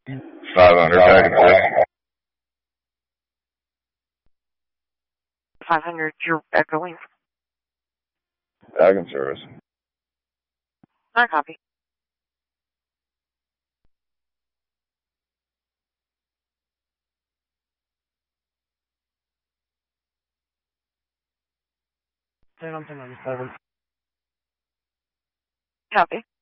500 tagging service. 500, you're echoing. Tagging service. I copy. Turn on 1097. Copy.